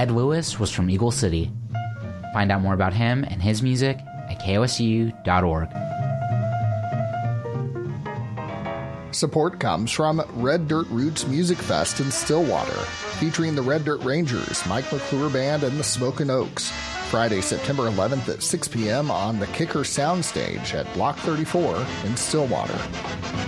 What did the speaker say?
Ed Lewis was from Eagle City. Find out more about him and his music at kosu.org. Support comes from Red Dirt Roots Music Fest in Stillwater, featuring the Red Dirt Rangers, Mike McClure Band, and the Smokin' Oaks. Friday, September 11th at 6 p.m. on the Kicker Soundstage at Block 34 in Stillwater.